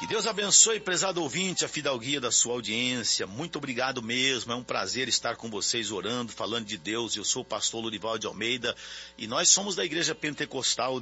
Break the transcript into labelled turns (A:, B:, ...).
A: Que Deus abençoe, prezado ouvinte, a fidalguia da sua audiência. Muito obrigado mesmo, é um prazer estar com vocês orando, falando de Deus. Eu sou o pastor Lorival de Almeida e nós somos da Igreja Pentecostal